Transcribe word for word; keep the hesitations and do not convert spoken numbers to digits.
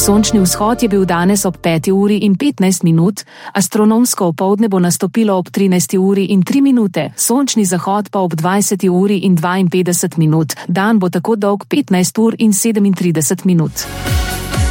Sončni vzhod je bil danes ob peti uri in petnajst minut, astronomsko opoldne bo nastopilo ob trinajsti uri in tri minute, sončni zahod pa ob dvajseti uri in dvainpetdeset minut, dan bo tako dolg petnajst ur in sedemintrideset minut.